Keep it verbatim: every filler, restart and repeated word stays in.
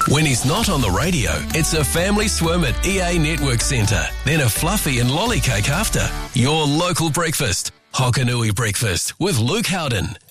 When he's not on the radio, it's a family swim at E A Network Centre, then a fluffy and lolly cake after. Your local breakfast. Hokanui Breakfast with Luke Howden.